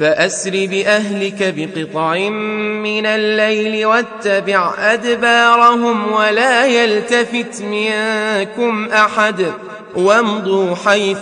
فأسر بأهلك بقطع من الليل واتبع أدبارهم ولا يلتفت منكم أحد وامضوا حيث